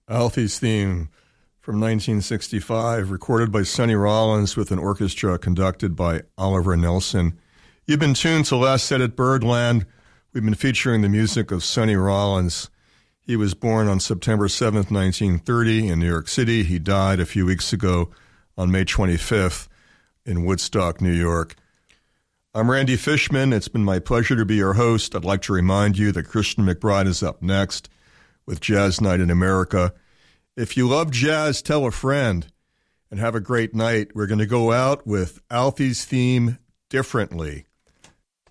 Alfie's theme from 1965, recorded by Sonny Rollins with an orchestra conducted by Oliver Nelson. You've been tuned to Last Set at Birdland. We've been featuring the music of Sonny Rollins. He was born on September 7th, 1930 in New York City. He died a few weeks ago on May 25th in Woodstock, New York. I'm Randy Fishman. It's been my pleasure to be your host. I'd like to remind you that Christian McBride is up next with Jazz Night in America. If you love jazz, tell a friend and have a great night. We're going to go out with Alfie's theme, Differently.